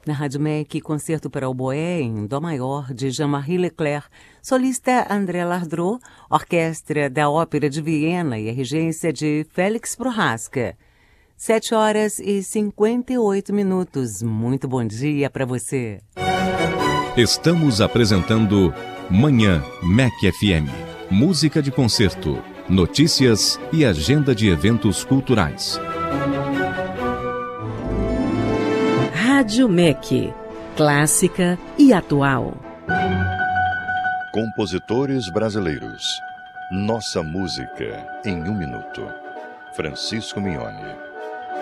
Na Rádio MEC, concerto para oboé em dó maior de Jean-Marie Leclerc, solista André Lardreau, orquestra da Ópera de Viena e a regência de Félix Prohaska. 7h58. Muito bom dia para você. Estamos apresentando Manhã MEC FM. Música de concerto, notícias e agenda de eventos culturais. Rádio MEC, clássica e atual. Compositores brasileiros. Nossa música em 1 minuto. Francisco Mignone.